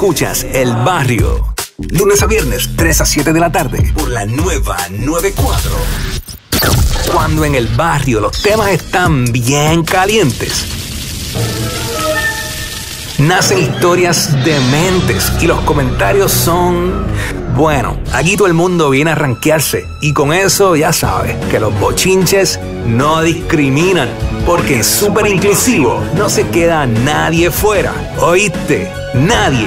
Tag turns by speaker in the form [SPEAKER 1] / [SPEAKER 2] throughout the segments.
[SPEAKER 1] Escuchas El Barrio. Lunes a viernes, 3 a 7 de la tarde, por la nueva 94. Cuando en El Barrio los temas están bien calientes, nacen historias dementes y los comentarios son... Bueno, aquí todo el mundo viene a rankearse y con eso ya sabes que los bochinches no discriminan, porque en Súper Inclusivo no se queda nadie fuera. ¿Oíste? Nadie.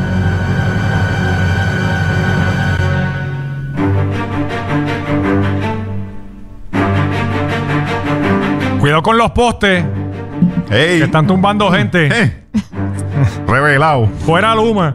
[SPEAKER 2] Cuidado con los postes.
[SPEAKER 3] Hey.
[SPEAKER 2] Que están tumbando gente.
[SPEAKER 3] Revelado.
[SPEAKER 2] Fuera Luma.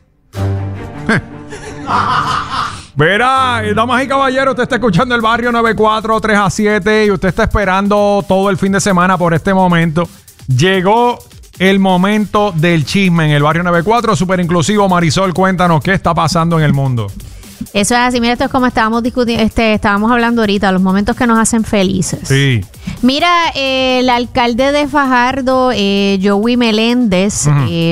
[SPEAKER 2] Verá, damas y caballeros, usted está escuchando El Barrio 94, 3 a 7 y usted está esperando todo el fin de semana por este momento. Llegó el momento del chisme en El Barrio 94, Súper Inclusivo. Marisol, cuéntanos qué está pasando en el mundo.
[SPEAKER 4] Eso es así. Mira, esto es como estábamos discutiendo, estábamos hablando ahorita, los momentos que nos hacen felices.
[SPEAKER 2] Sí.
[SPEAKER 4] Mira, el alcalde de Fajardo, Joey Meléndez,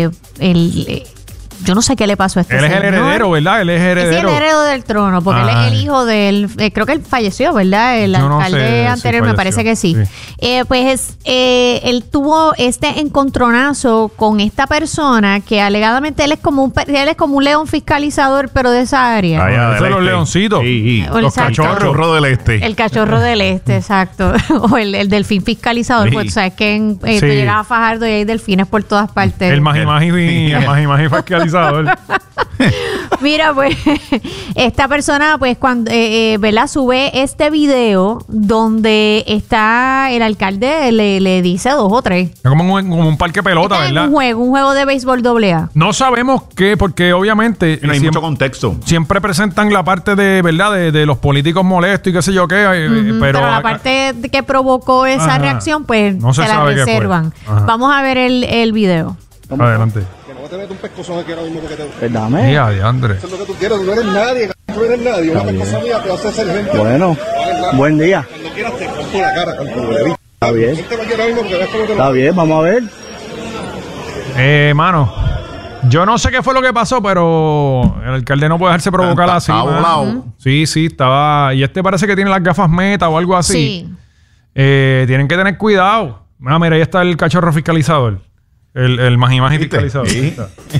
[SPEAKER 4] yo no sé qué le pasó a este señor.
[SPEAKER 2] Él es el heredero, ¿verdad? Él es heredero.
[SPEAKER 4] Sí, el heredero del trono, porque él es el hijo del... creo que él falleció, ¿verdad? El alcalde anterior, me parece que sí. Él tuvo este encontronazo con esta persona que alegadamente él es como un león fiscalizador, pero de esa área.
[SPEAKER 2] Esos son los leoncitos.
[SPEAKER 3] Sí.
[SPEAKER 2] Los cachorros
[SPEAKER 3] del este.
[SPEAKER 4] El cachorro del este, exacto. O el delfín fiscalizador.
[SPEAKER 3] Sí.
[SPEAKER 4] Pues tú sabes que tú llegas a Fajardo y hay delfines por todas partes.
[SPEAKER 2] El magimagi fiscalizador.
[SPEAKER 4] Mira, pues esta persona, pues cuando ¿verdad? Sube este video donde está el alcalde, le dice 2 o 3.
[SPEAKER 2] Es como un parque pelota, ¿verdad?
[SPEAKER 4] Un juego de béisbol AA.
[SPEAKER 2] No sabemos qué, porque obviamente
[SPEAKER 3] No hay mucho contexto.
[SPEAKER 2] siempre presentan la parte de verdad de los políticos molestos y qué sé yo qué, pero
[SPEAKER 4] la parte que provocó esa reacción, pues
[SPEAKER 2] no se
[SPEAKER 4] se la
[SPEAKER 2] sabe qué fue.
[SPEAKER 4] reservan. Vamos a ver el video.
[SPEAKER 2] Adelante.
[SPEAKER 5] Que no te metas un pescozón aquí ahora mismo porque te...
[SPEAKER 6] Pues dame.
[SPEAKER 2] Mira, diandre.
[SPEAKER 5] Eso es lo que tú quieres, tú no eres nadie, tú no eres nadie. Una pescosa mía te hace ser gente.
[SPEAKER 6] Bueno, buen día.
[SPEAKER 5] Cuando quieras te corto la cara, canto de bicho.
[SPEAKER 6] Está bien.
[SPEAKER 5] Vente para aquí ahora mismo porque ves cómo te lo...
[SPEAKER 6] Está bien, vamos a ver.
[SPEAKER 2] Mano, yo no sé qué fue lo que pasó, pero el alcalde no puede dejarse provocar así.
[SPEAKER 3] Estaba volado.
[SPEAKER 2] Sí, estaba. Y parece que tiene las gafas meta o algo así.
[SPEAKER 4] Sí.
[SPEAKER 2] Tienen que tener cuidado. Mira, ahí está el cachorro fiscalizador. El magimagi fiscalizador.
[SPEAKER 3] Sí.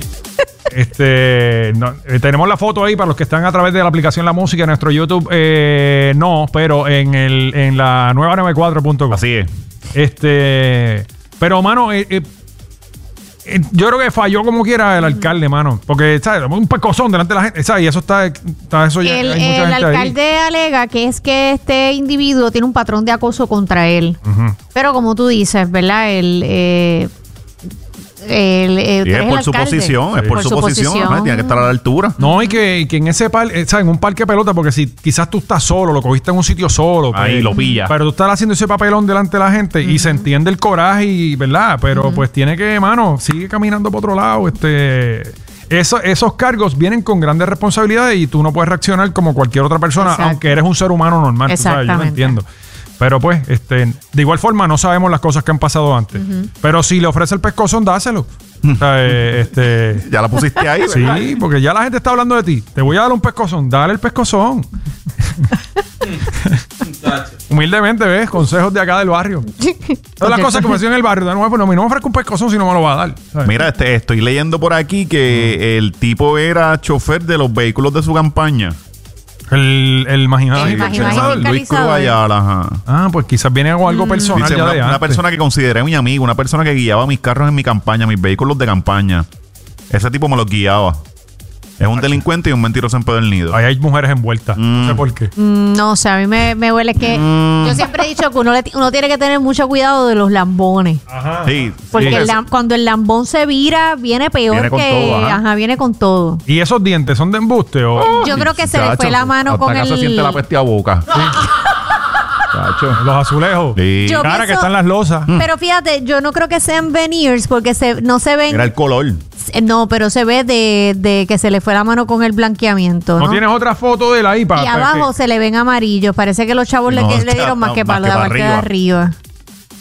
[SPEAKER 2] Tenemos la foto ahí para los que están a través de la aplicación La Música en nuestro YouTube. No, pero en la nueva 94.com.
[SPEAKER 3] Así es.
[SPEAKER 2] Pero, mano, yo creo que falló como quiera el alcalde, mano. Porque, ¿sabes? Un pescozón delante de la gente. ¿Sabes? Y eso está eso ya.
[SPEAKER 4] El
[SPEAKER 2] hay mucha gente
[SPEAKER 4] alcalde
[SPEAKER 2] ahí.
[SPEAKER 4] alega que es que este individuo tiene un patrón de acoso contra él. Pero como tú dices, ¿verdad?
[SPEAKER 3] Y es por su posición, tiene que estar a la altura.
[SPEAKER 2] No, y que en ese parque, ¿sabes? En un parque pelota, porque si quizás tú estás solo, lo cogiste en un sitio solo.
[SPEAKER 3] Ahí lo pilla.
[SPEAKER 2] Pero tú estás haciendo ese papelón delante de la gente y se entiende el coraje, y ¿verdad? Pero pues tiene que, mano, sigue caminando por otro lado. Esos cargos vienen con grandes responsabilidades y tú no puedes reaccionar como cualquier otra persona,
[SPEAKER 4] Exacto.
[SPEAKER 2] aunque eres un ser humano normal. Tú sabes, yo lo entiendo. Pero pues, de igual forma no sabemos las cosas que han pasado antes. Pero si le ofrece el pescozón, dáselo. O sea,
[SPEAKER 3] Ya la pusiste ahí, ¿verdad?
[SPEAKER 2] sí, porque ya la gente está hablando de ti. Te voy a dar un pescozón. Dale el pescozón. Humildemente, ¿ves? Consejos de acá del barrio. Todas las cosas que me hacían en el barrio. No me ofrezco un pescozón si no me lo va a dar. ¿Sabes?
[SPEAKER 3] Mira, estoy leyendo por aquí que el tipo era chofer de los vehículos de su campaña.
[SPEAKER 2] El magimagi.
[SPEAKER 4] El magimagi
[SPEAKER 3] Luis Cruz Ayala, ajá.
[SPEAKER 2] Ah, pues quizás viene algo personal.
[SPEAKER 3] Dice,
[SPEAKER 2] ya de
[SPEAKER 3] una
[SPEAKER 2] antes.
[SPEAKER 3] persona que consideré mi amigo, una persona que guiaba mis carros en mi campaña, mis vehículos de campaña. Ese tipo me los guiaba. Es un delincuente y un mentiroso empedernido.
[SPEAKER 2] Ahí hay mujeres envueltas. No sé por qué.
[SPEAKER 4] No sé, a mí me huele que... Yo siempre he dicho que uno tiene que tener mucho cuidado de los lambones.
[SPEAKER 2] Ajá.
[SPEAKER 3] Sí.
[SPEAKER 4] Porque
[SPEAKER 3] sí.
[SPEAKER 4] cuando el lambón se vira, viene peor
[SPEAKER 3] Viene con
[SPEAKER 4] que...
[SPEAKER 3] todo, ajá.
[SPEAKER 4] viene con todo.
[SPEAKER 2] ¿Y esos dientes son de embuste o
[SPEAKER 4] Yo creo que se le fue la mano
[SPEAKER 3] hasta
[SPEAKER 4] con
[SPEAKER 3] acá
[SPEAKER 4] el...
[SPEAKER 3] se siente la peste a boca. Chacho.
[SPEAKER 2] los azulejos?
[SPEAKER 3] Sí.
[SPEAKER 4] Yo
[SPEAKER 2] Cara, que
[SPEAKER 4] pienso-
[SPEAKER 2] están las losas.
[SPEAKER 4] Pero fíjate, yo no creo que sean veneers porque no se ven...
[SPEAKER 3] Era el color.
[SPEAKER 4] No, pero se ve de que se le fue la mano con el blanqueamiento, ¿no?
[SPEAKER 2] ¿No tienes otra foto de él ahí para
[SPEAKER 4] Y abajo se le ven amarillos. Parece que los chavos le dieron más que para la parte de arriba.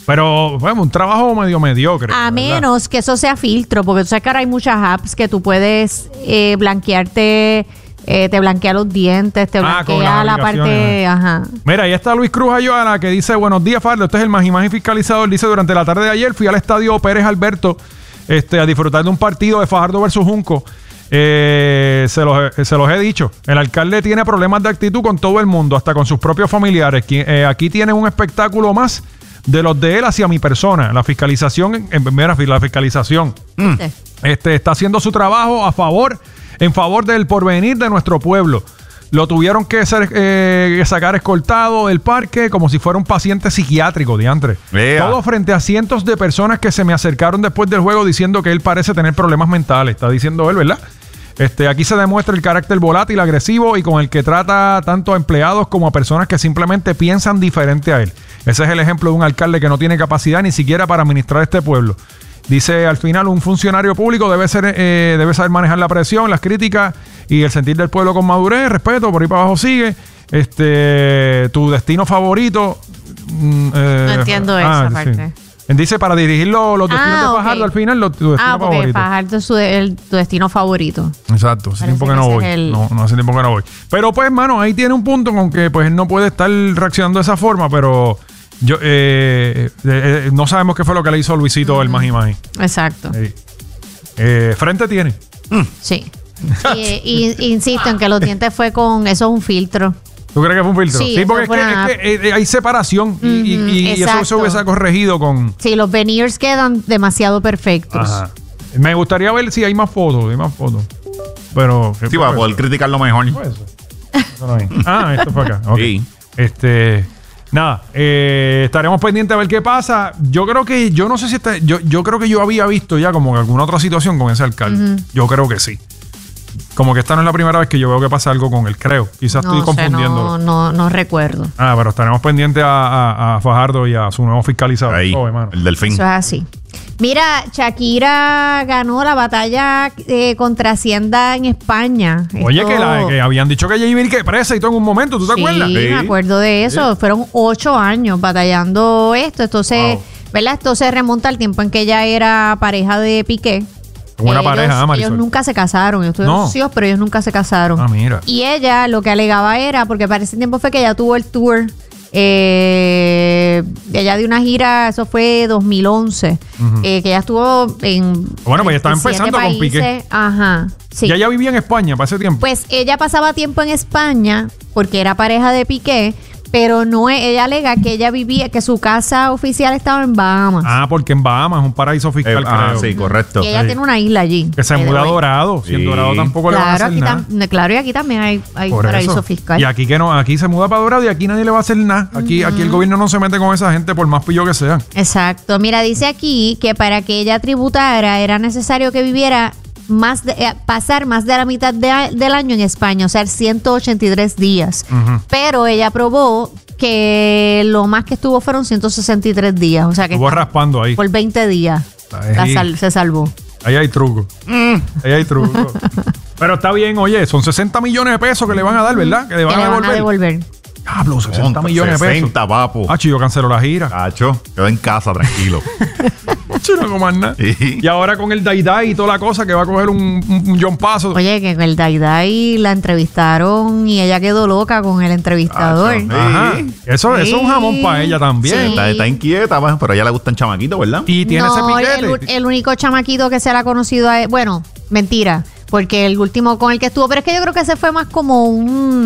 [SPEAKER 2] Pero, bueno, un trabajo medio mediocre.
[SPEAKER 4] A menos que eso sea filtro, porque tú sabes que ahora hay muchas apps que tú puedes blanquearte, te blanquea los dientes, te blanquea la parte... Ajá.
[SPEAKER 2] Mira, ahí está Luis Cruz Ayuana que dice, buenos días, Fardo, este es el Magimagi fiscalizador. Dice, durante la tarde de ayer fui al estadio Pérez Alberto a disfrutar de un partido de Fajardo versus Junco. Se los he dicho. El alcalde tiene problemas de actitud con todo el mundo, hasta con sus propios familiares. Aquí tiene un espectáculo más de los de él hacia mi persona. La fiscalización, la fiscalización está haciendo su trabajo en favor del porvenir de nuestro pueblo. Lo tuvieron que sacar escoltado del parque como si fuera un paciente psiquiátrico, diantre. Todo frente a cientos de personas que se me acercaron después del juego diciendo que él parece tener problemas mentales. Está diciendo él, ¿verdad? Aquí se demuestra el carácter volátil, agresivo y con el que trata tanto a empleados como a personas que simplemente piensan diferente a él. Ese es el ejemplo de un alcalde que no tiene capacidad ni siquiera para administrar este pueblo. Dice, al final, un funcionario público debe saber manejar la presión, las críticas y el sentir del pueblo con madurez, respeto, por ahí para abajo sigue. Tu destino favorito.
[SPEAKER 4] No entiendo esa parte.
[SPEAKER 2] Sí. Dice, para dirigir los destinos de Fajardo, al final, tu destino favorito.
[SPEAKER 4] Fajardo es tu destino favorito.
[SPEAKER 2] Exacto, hace tiempo que no voy. No, hace tiempo que no voy. Pero pues, mano, ahí tiene un punto con que pues él no puede estar reaccionando de esa forma, pero... no sabemos qué fue lo que le hizo Luisito el Magimagi.
[SPEAKER 4] Exacto.
[SPEAKER 2] Frente tiene.
[SPEAKER 4] Sí. Insisto en que los dientes fue con... Eso es un filtro.
[SPEAKER 2] ¿Tú crees que fue un filtro? Sí, porque es que hay separación y eso se hubiese corregido con...
[SPEAKER 4] Sí, los veneers quedan demasiado perfectos.
[SPEAKER 2] Ajá. Me gustaría ver si hay más fotos. Pero...
[SPEAKER 3] Sí, para poder criticarlo mejor.
[SPEAKER 2] Esto fue acá. Okay.
[SPEAKER 3] Sí.
[SPEAKER 2] Nada, estaremos pendientes a ver qué pasa. Yo creo que, yo no sé si yo creo que yo había visto ya como alguna otra situación con ese alcalde. Yo creo que sí. Como que esta no es la primera vez que yo veo que pasa algo con él, creo. Quizás estoy confundiendo.
[SPEAKER 4] No recuerdo.
[SPEAKER 2] Pero estaremos pendientes a Fajardo y a su nuevo fiscalizador.
[SPEAKER 3] Ahí, el Delfín.
[SPEAKER 4] Eso es así. Mira, Shakira ganó la batalla contra Hacienda en España.
[SPEAKER 2] Oye, que habían dicho que ella iba a ir presa y todo en un momento, ¿tú te acuerdas?
[SPEAKER 4] Sí, me acuerdo de eso. Fueron 8 años batallando esto. Entonces, ¿verdad? Esto se remonta al tiempo en que ella era pareja de Piqué.
[SPEAKER 2] Una pareja, Marisol.
[SPEAKER 4] Ellos nunca se casaron. Ellos tuvieron socios, pero ellos nunca se casaron.
[SPEAKER 2] Mira.
[SPEAKER 4] Y ella lo que alegaba era, porque para ese tiempo fue que ella tuvo el tour. Ella dio una gira, eso fue 2011, que ella estuvo en...
[SPEAKER 2] Bueno, pues ella estaba empezando con Piqué.
[SPEAKER 4] Ajá, sí.
[SPEAKER 2] Y ella vivía en España para ese tiempo.
[SPEAKER 4] Pues ella pasaba tiempo en España porque era pareja de Piqué, pero no, ella alega que ella vivía, que su casa oficial estaba en Bahamas.
[SPEAKER 2] Porque en Bahamas es un paraíso fiscal, creo.
[SPEAKER 3] Sí, correcto.
[SPEAKER 4] Y ella tiene una isla allí.
[SPEAKER 2] Que se muda a Dorado. Si en Dorado tampoco le va a hacer nada.
[SPEAKER 4] Claro, y aquí también hay paraíso fiscal.
[SPEAKER 2] Y aquí que no, aquí se muda para Dorado y aquí nadie le va a hacer nada. Aquí el gobierno no se mete con esa gente por más pillo que sean.
[SPEAKER 4] Exacto. Mira, dice aquí que para que ella tributara era necesario que viviera pasar más de la mitad del año en España, o sea, 183 días. Pero ella probó que lo más que estuvo fueron 163 días, o sea que
[SPEAKER 2] estuvo raspando ahí.
[SPEAKER 4] Por 20 días se salvó.
[SPEAKER 2] Ahí hay truco. Ahí hay truco. Pero está bien, oye, son 60 millones de pesos que le van a dar, ¿verdad? Que le van a devolver. Diablo, 60 millones de pesos.
[SPEAKER 3] 60, papo.
[SPEAKER 2] Yo cancelo la gira.
[SPEAKER 3] Quedo en casa, tranquilo.
[SPEAKER 2] No hago más nada. Y ahora con el Dai y toda la cosa que va a coger un John Paso.
[SPEAKER 4] Oye, que el Dai la entrevistaron y ella quedó loca con el entrevistador.
[SPEAKER 2] Ajá. Eso es un jamón para ella también.
[SPEAKER 3] Sí. Está inquieta, pero a ella le gustan chamaquitos, ¿verdad?
[SPEAKER 2] Y tiene ese piquete.
[SPEAKER 4] El único chamaquito que se le ha conocido a él, bueno, mentira. Porque el último con el que estuvo, pero es que yo creo que ese fue más como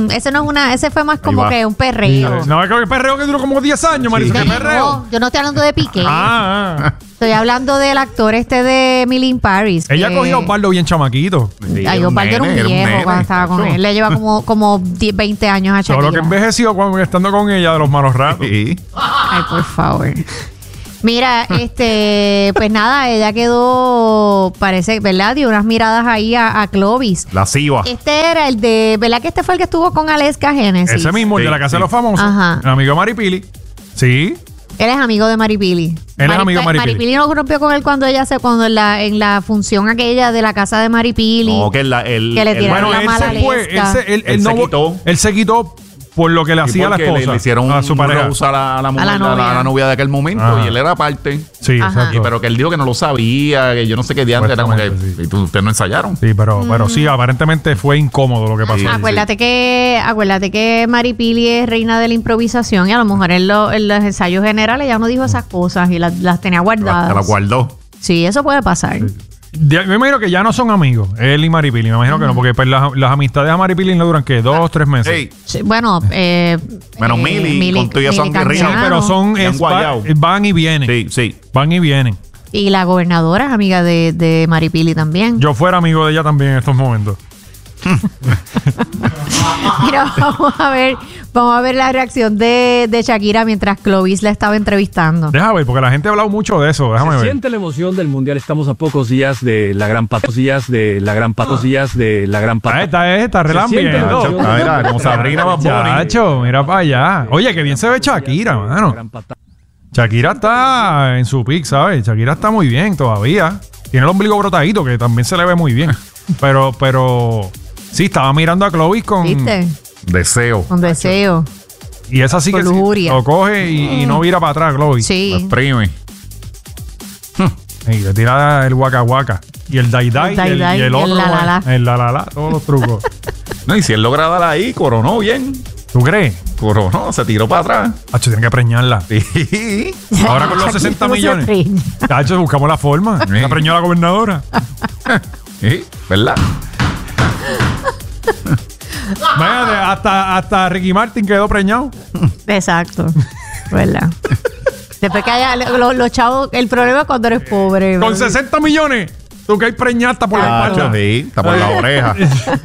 [SPEAKER 4] ese fue más como que un perreo.
[SPEAKER 2] No, es que el perreo que duró como 10 años, Marisol. ¿Qué perreo?
[SPEAKER 4] No, yo no estoy hablando de Piqué. Estoy hablando del actor de Emily in Paris.
[SPEAKER 2] Ella cogió a Osvaldo bien chamaquito.
[SPEAKER 4] Osvaldo era un viejo cuando estaba con él. Le lleva como 20 años a Shakira.
[SPEAKER 2] Todo lo que envejeció estando con ella de los malos ratos.
[SPEAKER 4] Ay, por favor. Mira, pues nada, ella quedó, parece, ¿verdad? Dio unas miradas ahí a Clovis.
[SPEAKER 3] La Siva.
[SPEAKER 4] Este era el de, ¿verdad? Que este fue el que estuvo con Aleska Genesis.
[SPEAKER 2] Ese mismo, el de la Casa de los Famosos.
[SPEAKER 4] Ajá.
[SPEAKER 2] El amigo de Maripili. Sí.
[SPEAKER 4] Él es amigo de Maripili.
[SPEAKER 2] Él es amigo de Maripili.
[SPEAKER 4] Maripili no rompió con él cuando en la función aquella de la casa de Maripili.
[SPEAKER 3] No, que
[SPEAKER 4] le tiraron la mala Aleska.
[SPEAKER 2] Él se quitó por lo que le hacía a la esposa.
[SPEAKER 3] Le hicieron
[SPEAKER 2] a su pareja.
[SPEAKER 3] usar a la mujer, a la novia de aquel momento, y él era parte.
[SPEAKER 2] Sí, exacto.
[SPEAKER 3] Pero que él dijo que no lo sabía, que yo no sé qué diantre era como que ustedes no ensayaron.
[SPEAKER 2] Sí, pero sí, aparentemente fue incómodo lo que pasó.
[SPEAKER 4] Acuérdate que Maripili es reina de la improvisación y a lo mejor en los ensayos generales ya no dijo esas cosas y las tenía guardadas.
[SPEAKER 3] Se las guardó.
[SPEAKER 4] Sí, eso puede pasar.
[SPEAKER 2] Sí. Me imagino que ya no son amigos, él y Maripili. Me imagino que no, porque pues, las amistades a Maripili no duran, ¿qué? 2 o 3 meses.
[SPEAKER 3] Hey.
[SPEAKER 4] Sí, bueno,
[SPEAKER 3] menos Mili, con tuya son guerrillas.
[SPEAKER 2] Sí, pero van y vienen.
[SPEAKER 3] Sí.
[SPEAKER 2] Van y vienen.
[SPEAKER 4] Y la gobernadora es amiga de Maripili también.
[SPEAKER 2] Yo fuera amigo de ella también en estos momentos.
[SPEAKER 4] Mira, vamos a ver la reacción de Shakira mientras Clovis la estaba entrevistando.
[SPEAKER 2] Déjame ver, porque la gente ha hablado mucho de eso. Déjame ver.
[SPEAKER 6] Siente la emoción del mundial. Estamos a pocos días de la gran
[SPEAKER 2] Está relambiendo.
[SPEAKER 3] Mira, como Sabrina va
[SPEAKER 2] Chacho, mira para allá. Oye, qué bien se ve Shakira, mano. Shakira está en su pick, ¿sabes? Shakira está muy bien todavía. Tiene el ombligo brotadito, que también se le ve muy bien. Pero sí, estaba mirando a Clovis con...
[SPEAKER 4] ¿Viste?
[SPEAKER 3] Deseo.
[SPEAKER 4] Con deseo.
[SPEAKER 2] Y es así que lo coge y no vira para atrás, Clovis.
[SPEAKER 4] Sí.
[SPEAKER 3] Lo exprime.
[SPEAKER 2] Y le tira el waka waka. Y el dai dai y el otro. El la la la. Todos los trucos.
[SPEAKER 3] No, y si él logra dar ahí, coronó bien.
[SPEAKER 2] ¿Tú crees?
[SPEAKER 3] Coronó, se tiró para atrás.
[SPEAKER 2] Hacho, tiene que preñarla.
[SPEAKER 3] Sí.
[SPEAKER 2] Ahora con los 60 millones. Hacho, buscamos la forma. La preñó la gobernadora.
[SPEAKER 3] Sí, ¿verdad?
[SPEAKER 2] Imagínate, hasta Ricky Martin quedó preñado.
[SPEAKER 4] Exacto. ¿Verdad? Después que haya los chavos, el problema es cuando eres pobre.
[SPEAKER 2] Con 60 millones, tú que hay preñada por la espalda.
[SPEAKER 3] Sí, está por la oreja.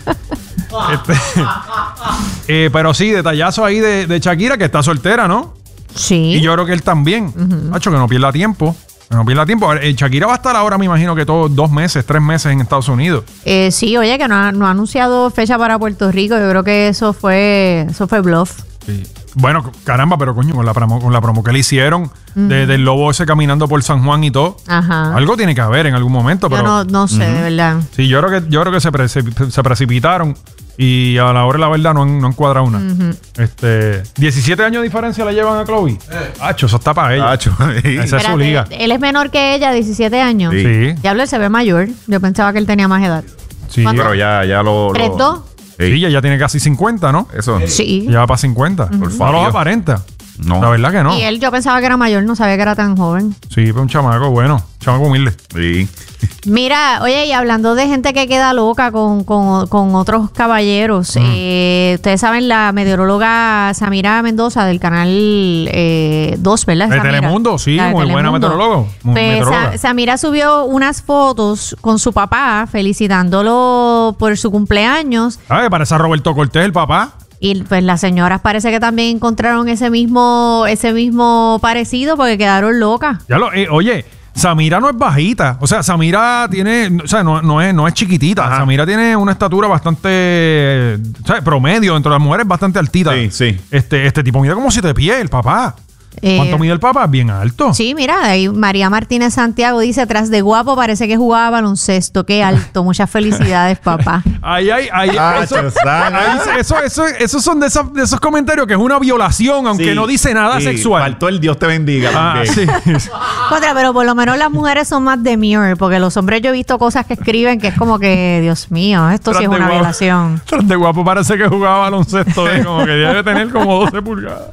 [SPEAKER 2] Pero sí, detallazo ahí de Shakira, que está soltera, ¿no?
[SPEAKER 4] Sí.
[SPEAKER 2] Y yo creo que él también. Hacho, que no pierda tiempo. Shakira va a estar ahora, me imagino que todos 2 meses, 3 meses en Estados Unidos.
[SPEAKER 4] Sí, oye, que no ha anunciado fecha para Puerto Rico. Yo creo que eso fue bluff.
[SPEAKER 2] Sí. Bueno, caramba, pero coño, con la promo que le hicieron del lobo ese caminando por San Juan y todo. Ajá. Algo tiene que haber en algún momento. Pero
[SPEAKER 4] yo no sé, de verdad.
[SPEAKER 2] Sí, yo creo que se precipitaron y a la hora de la verdad no han cuadrado una. 17 años de diferencia le llevan a Chloe. Hacho, eso está para ella.
[SPEAKER 3] Hacho,
[SPEAKER 2] esa es su liga.
[SPEAKER 4] Él es menor que ella, 17 años.
[SPEAKER 2] Sí.
[SPEAKER 4] Diablo, él se ve mayor. Yo pensaba que él tenía más edad.
[SPEAKER 3] Sí, pero ya lo...
[SPEAKER 4] ¿3-2?
[SPEAKER 2] Sí, ella tiene casi 50, ¿no?
[SPEAKER 3] Eso.
[SPEAKER 4] Sí.
[SPEAKER 2] Ya va para 50. No lo aparenta.
[SPEAKER 3] No.
[SPEAKER 2] La verdad que no.
[SPEAKER 4] Y él, yo pensaba que era mayor, no sabía que era tan joven.
[SPEAKER 2] Sí, pero un chamaco bueno. Chamaco humilde.
[SPEAKER 3] Sí.
[SPEAKER 4] Mira, oye, y hablando de gente que queda loca con otros caballeros, ustedes saben, la meteoróloga Samira Mendoza del canal 2, ¿verdad?
[SPEAKER 2] De Telemundo, sí, muy buena meteoróloga.
[SPEAKER 4] Pues Samira subió unas fotos con su papá felicitándolo por su cumpleaños.
[SPEAKER 2] ¿Sabes? Parece a Roberto Cortés, el papá.
[SPEAKER 4] Y pues las señoras parece que también encontraron ese mismo parecido porque quedaron locas.
[SPEAKER 2] Oye, Samira no es bajita. O sea, Samira tiene... O sea, no es chiquitita. Ajá. Samira tiene una estatura bastante... O sea, promedio entre las mujeres bastante altita.
[SPEAKER 3] Sí.
[SPEAKER 2] Este tipo mide como 7 pies, el papá. ¿Cuánto mide el papá? Bien alto.
[SPEAKER 4] Sí, mira, ahí María Martínez Santiago dice, tras de guapo parece que jugaba baloncesto. Qué alto. Muchas felicidades, papá.
[SPEAKER 2] Esos son de esos comentarios que es una violación, aunque no dice nada sexual.
[SPEAKER 3] Faltó el Dios te bendiga.
[SPEAKER 2] Sí.
[SPEAKER 4] Pero por lo menos las mujeres son más demure, porque los hombres yo he visto cosas que escriben que es como que, Dios mío, esto sí es una violación.
[SPEAKER 2] Tras de guapo parece que jugaba baloncesto, como que debe tener como 12 pulgadas.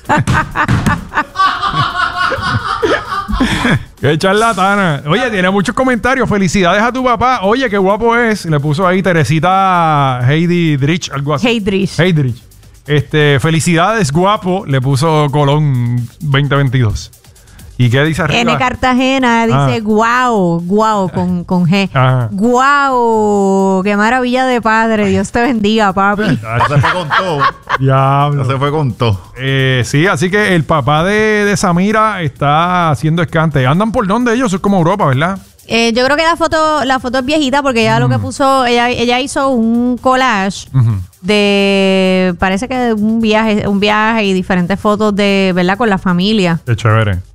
[SPEAKER 2] Qué charlatana. Oye, tiene muchos comentarios. Felicidades a tu papá. Oye, qué guapo es. Le puso ahí Teresita Heidi Drich, algo así. Heydrich. Felicidades, guapo. Le puso Colón 2022. ¿Y qué dice arriba?
[SPEAKER 4] N Cartagena dice guau con G.
[SPEAKER 2] Ajá.
[SPEAKER 4] Guau, qué maravilla de padre. Dios te bendiga, papi.
[SPEAKER 3] Se fue con todo.
[SPEAKER 2] Diablo.
[SPEAKER 3] Se fue con todo.
[SPEAKER 2] Sí, así que el papá de Samira está haciendo escante. ¿Andan por dónde ellos? Es como Europa, ¿verdad?
[SPEAKER 4] Yo creo que la foto es viejita porque ella lo que puso, ella hizo un collage de, parece que un viaje y diferentes fotos de, ¿verdad? Con la familia.
[SPEAKER 2] Qué chévere.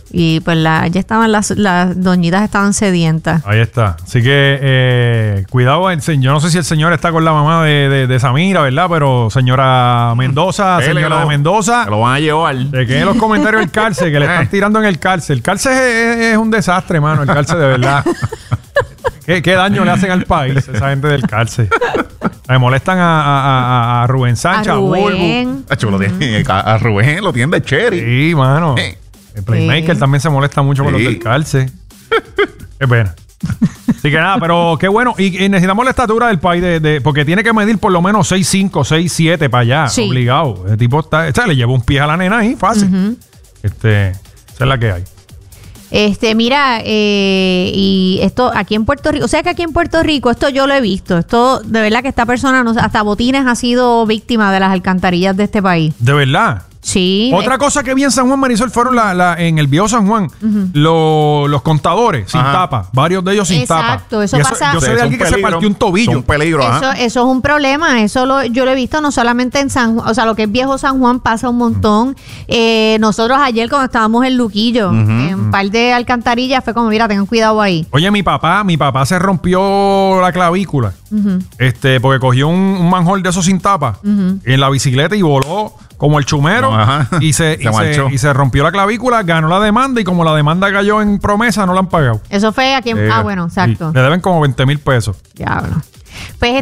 [SPEAKER 4] Y pues ya estaban las doñitas estaban sedientas.
[SPEAKER 2] Ahí está. Así que cuidado, yo no sé si el señor está con la mamá de Samira, ¿verdad? Pero señora Mendoza, señora de Mendoza,
[SPEAKER 3] que lo van a llevar.
[SPEAKER 2] De que en los comentarios del cárcel, que le están tirando en el cárcel. El cárcel es un desastre, mano. El cárcel de verdad. ¿Qué daño le hacen al país esa gente del cárcel? Me molestan a Rubén Sánchez, a
[SPEAKER 4] Rubén.
[SPEAKER 3] A Rubén lo tienen de cherry.
[SPEAKER 2] Sí, mano. El Playmaker también se molesta mucho con los del cárcel. Qué pena. Así que nada, pero qué bueno. Y necesitamos la estatura del país porque tiene que medir por lo menos 6'5", 6'7" para allá. Sí. Obligado. El tipo le lleva un pie a la nena ahí, fácil. Esa es la que hay.
[SPEAKER 4] Mira, y esto aquí en Puerto Rico, o sea que aquí en Puerto Rico, esto yo lo he visto, esto de verdad que esta persona, hasta Botines ha sido víctima de las alcantarillas de este país.
[SPEAKER 2] ¿De verdad?
[SPEAKER 4] Sí.
[SPEAKER 2] Otra cosa que vi en San Juan, Marisol, fueron en el viejo San Juan, los contadores sin tapa, varios de ellos sin tapa.
[SPEAKER 4] Exacto, eso pasa.
[SPEAKER 2] Yo sé de alguien que se partió un tobillo.
[SPEAKER 3] Es un peligro.
[SPEAKER 4] Eso es un problema, yo lo he visto no solamente en San Juan, o sea, lo que es viejo San Juan pasa un montón. Nosotros ayer cuando estábamos en Luquillo, en un par de alcantarillas, fue como, mira, tengan cuidado ahí.
[SPEAKER 2] Oye, mi papá se rompió la clavícula, porque cogió un manhole de esos sin tapa en la bicicleta y voló como el chumero y se rompió la clavícula, ganó la demanda y como la demanda cayó en promesa, no la han pagado.
[SPEAKER 4] Eso fue aquí bueno, exacto.
[SPEAKER 2] Le deben como 20,000 pesos.
[SPEAKER 4] Diablo. Pues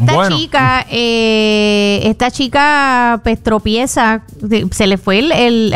[SPEAKER 4] esta chica pues tropieza, se le fue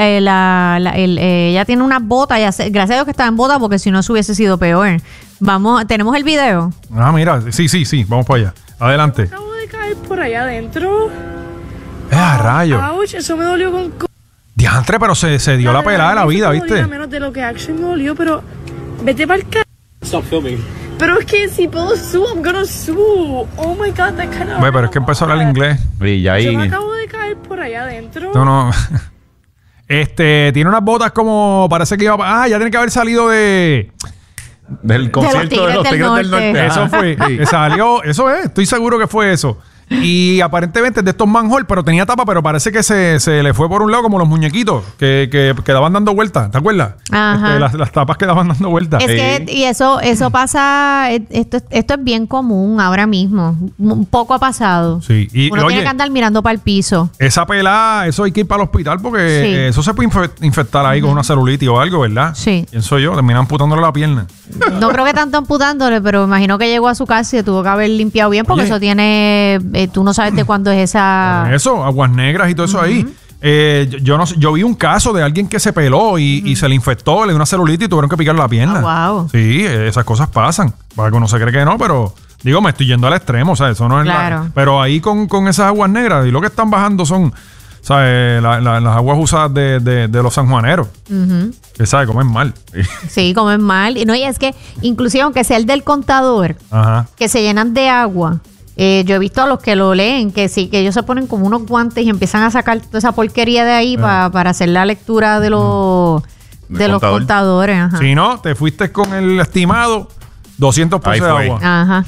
[SPEAKER 4] ella tiene unas botas, gracias a Dios que estaba en botas porque si no se hubiese sido peor. ¿Tenemos el video?
[SPEAKER 2] Mira, sí, vamos para allá. Adelante.
[SPEAKER 7] Acabo de caer por allá adentro.
[SPEAKER 2] Rayo.
[SPEAKER 7] Ouch, eso me dolió con...
[SPEAKER 2] Diantre, pero se dio la pelada de la vida, ¿viste?
[SPEAKER 7] Menos de lo que actually me dolió, pero... Vete para el
[SPEAKER 6] Stop filming.
[SPEAKER 7] Pero es que si puedo sue, I'm gonna sue. Oh my God, that kind of...
[SPEAKER 2] Pero es que empezó a hablar inglés.
[SPEAKER 3] Y ya ahí...
[SPEAKER 7] Yo me acabo de caer por allá adentro.
[SPEAKER 2] No. Tiene unas botas como... Parece que iba... ya tiene que haber salido
[SPEAKER 3] del concierto de los Tigres del Norte.
[SPEAKER 2] Eso fue. Sí. Salió... Eso es. Estoy seguro que fue eso. Y aparentemente de estos manhole, pero tenía tapa, pero parece que se le fue por un lado como los muñequitos que quedaban dando vueltas, ¿te acuerdas? Las tapas quedaban dando vueltas.
[SPEAKER 4] Es que, y eso pasa, esto es bien común ahora mismo. Un poco ha pasado.
[SPEAKER 2] Sí. Y,
[SPEAKER 4] uno tiene que andar mirando para el piso.
[SPEAKER 2] Esa pelada, eso hay que ir para el hospital porque eso se puede infectar ahí con una celulitis o algo, ¿verdad?
[SPEAKER 4] Sí.
[SPEAKER 2] Pienso yo, terminan amputándole la pierna.
[SPEAKER 4] No creo que tanto amputándole, pero imagino que llegó a su casa y se tuvo que haber limpiado bien porque eso tiene... tú no sabes de cuándo es esa...
[SPEAKER 2] Eso, aguas negras y todo eso ahí. Yo no sé, yo vi un caso de alguien que se peló y se le infectó, le dio una celulitis y tuvieron que picar la pierna.
[SPEAKER 4] Wow.
[SPEAKER 2] Sí, esas cosas pasan. Para que uno se cree que no, pero... Digo, me estoy yendo al extremo, o sea, eso no es pero ahí con esas aguas negras y lo que están bajando son... ¿Sabes? Las aguas usadas de los sanjuaneros. Que sabe, comen mal.
[SPEAKER 4] Sí, comen mal. Y es que, inclusive aunque sea el del contador, que se llenan de agua. Yo he visto a los que lo leen, que sí, que ellos se ponen como unos guantes y empiezan a sacar toda esa porquería de ahí para hacer la lectura de los contadores.
[SPEAKER 2] Si no, te fuiste con el estimado 200 pesos de agua.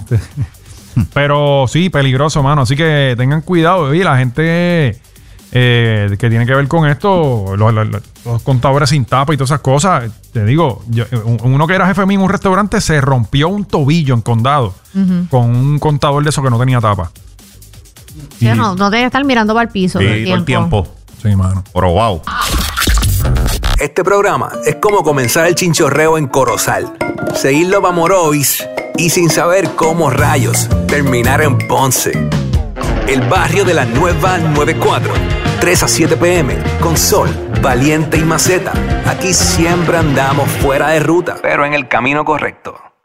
[SPEAKER 2] Pero sí, peligroso, mano. Así que tengan cuidado. Y la gente... que tiene que ver con esto, los contadores sin tapa y todas esas cosas. Te digo, uno que era jefe mío en un restaurante se rompió un tobillo en Condado con un contador de eso que no tenía tapa.
[SPEAKER 4] Sí, no tiene que estar mirando para el piso
[SPEAKER 3] todo el tiempo.
[SPEAKER 2] Sí, mano.
[SPEAKER 3] Pero wow.
[SPEAKER 1] Este programa es como comenzar el chinchorreo en Corozal, seguirlo para Morovis y sin saber cómo rayos terminar en Ponce. El barrio de la nueva 94, 3 a 7 p.m, con Sol, Valiente y Maceta. Aquí siempre andamos fuera de ruta, pero en el camino correcto.